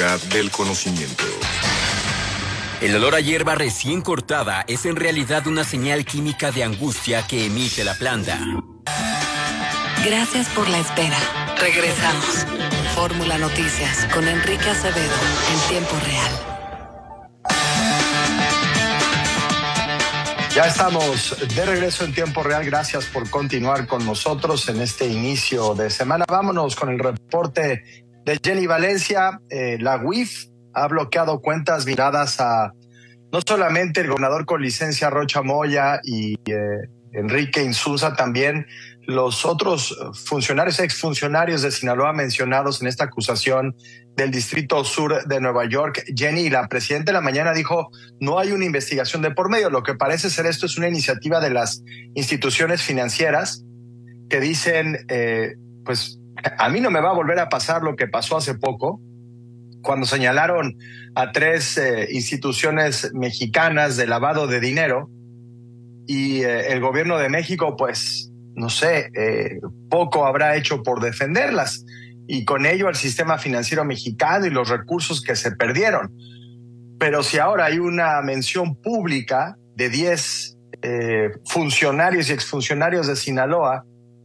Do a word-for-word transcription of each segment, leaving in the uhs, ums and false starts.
ciudad del conocimiento. El olor a hierba recién cortada es en realidad una señal química de angustia que emite la planta. Gracias por la espera. Regresamos. Fórmula Noticias con Enrique Acevedo en tiempo real. Ya estamos de regreso en tiempo real. Gracias por continuar con nosotros en este inicio de semana. Vámonos con el reporte de Jenny Valencia. Eh, la U I F ha bloqueado cuentas vinculadas a no solamente el gobernador con licencia Rocha Moya y eh, Enrique Insunza, también los otros funcionarios, exfuncionarios de Sinaloa mencionados en esta acusación del Distrito Sur de Nueva York. Jenny, la presidenta de la mañana dijo, no hay una investigación de por medio. Lo que parece ser esto es una iniciativa de las instituciones financieras que dicen, eh, pues a mí no me va a volver a pasar lo que pasó hace poco, cuando señalaron a tres eh, instituciones mexicanas de lavado de dinero y eh, el gobierno de México, pues, no sé, eh, poco habrá hecho por defenderlas y con ello el sistema financiero mexicano y los recursos que se perdieron. Pero si ahora hay una mención pública de diez eh, funcionarios y exfuncionarios de Sinaloa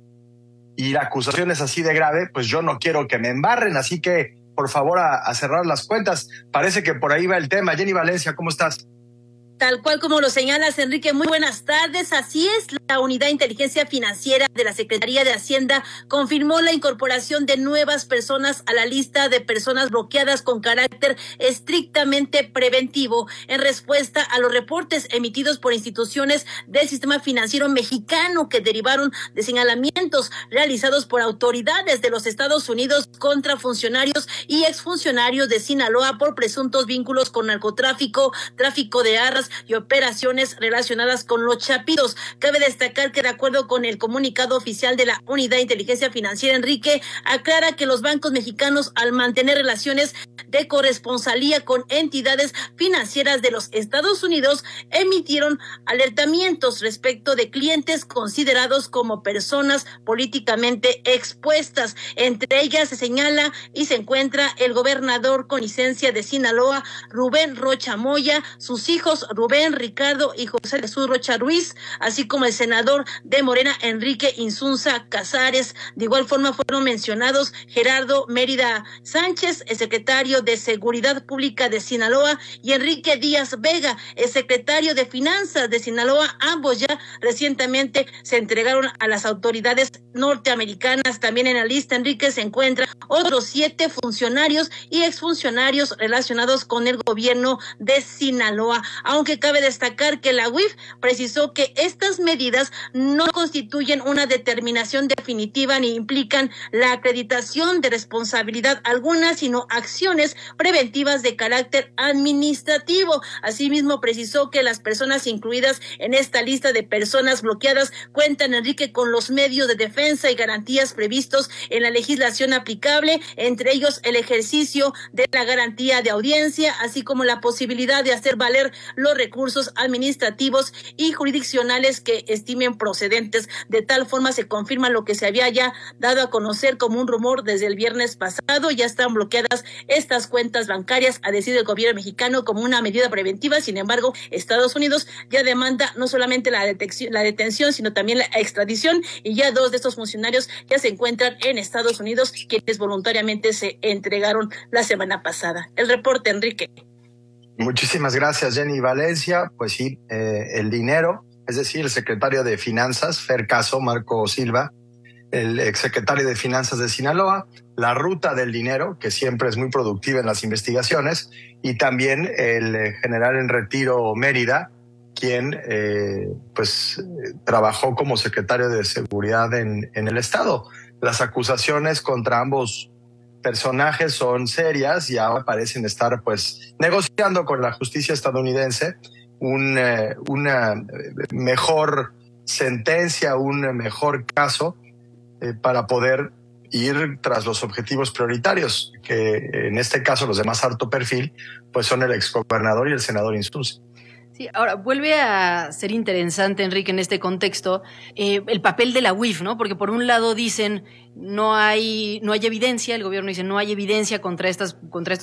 y la acusación es así de grave, pues yo no quiero que me embarren, así que por favor a, a cerrar las cuentas. Parece que por ahí va el tema. Jenny Valencia, ¿cómo estás? Tal cual como lo señalas, Enrique, muy buenas tardes. Así es, la Unidad de Inteligencia Financiera de la Secretaría de Hacienda confirmó la incorporación de nuevas personas a la lista de personas bloqueadas con carácter estrictamente preventivo en respuesta a los reportes emitidos por instituciones del sistema financiero mexicano que derivaron de señalamientos realizados por autoridades de los Estados Unidos contra funcionarios y exfuncionarios de Sinaloa por presuntos vínculos con narcotráfico, tráfico de armas y operaciones relacionadas con los chapitos. Cabe destacar que de acuerdo con el comunicado oficial de la Unidad de Inteligencia Financiera, Enrique, aclara que los bancos mexicanos, al mantener relaciones de corresponsalía con entidades financieras de los Estados Unidos, emitieron alertamientos respecto de clientes considerados como personas políticamente expuestas. Entre ellas se señala y se encuentra el gobernador con licencia de Sinaloa, Rubén Rocha Moya, sus hijos Rubén, Ricardo y José Jesús Rocha Ruiz, así como el senador de Morena, Enrique Insunza Casares. De igual forma fueron mencionados Gerardo Mérida Sánchez, el secretario de Seguridad Pública de Sinaloa, y Enrique Díaz Vega, el secretario de Finanzas de Sinaloa. Ambos ya recientemente se entregaron a las autoridades norteamericanas. También en la lista, Enrique, se encuentran otros siete funcionarios y exfuncionarios relacionados con el gobierno de Sinaloa. Aunque cabe destacar que la U I F precisó que estas medidas no constituyen una determinación definitiva ni implican la acreditación de responsabilidad alguna, sino acciones preventivas de carácter administrativo. Asimismo, precisó que las personas incluidas en esta lista de personas bloqueadas cuentan, Enrique, con los medios de defensa y garantías previstos en la legislación aplicable, entre ellos el ejercicio de la garantía de audiencia, así como la posibilidad de hacer valer los recursos administrativos y jurisdiccionales que estimen procedentes. De tal forma se confirma lo que se había ya dado a conocer como un rumor desde el viernes pasado. Ya están bloqueadas estas cuentas bancarias, a decir del gobierno mexicano, como una medida preventiva. Sin embargo, Estados Unidos ya demanda no solamente la detención, la detención, sino también la extradición, y ya dos de estos funcionarios ya se encuentran en Estados Unidos, quienes voluntariamente se entregaron la semana pasada. El reporte, Enrique. Muchísimas gracias, Jenny Valencia. Pues sí, eh, el dinero, es decir, el secretario de Finanzas, Fer Caso, Marco Silva, el exsecretario de Finanzas de Sinaloa, la ruta del dinero, que siempre es muy productiva en las investigaciones, y también el eh, general en retiro Mérida, quien eh, pues trabajó como secretario de Seguridad en, en el Estado. Las acusaciones contra ambos personajes son serias y ahora parecen estar pues negociando con la justicia estadounidense un, eh, una mejor sentencia, un mejor caso eh, para poder ir tras los objetivos prioritarios, que en este caso los de más alto perfil pues son el exgobernador y el senador Insunza. Sí, ahora vuelve a ser interesante, Enrique, en este contexto, eh, el papel de la U I F, ¿no? Porque por un lado dicen no hay no hay evidencia, el gobierno dice no hay evidencia contra estas contra estos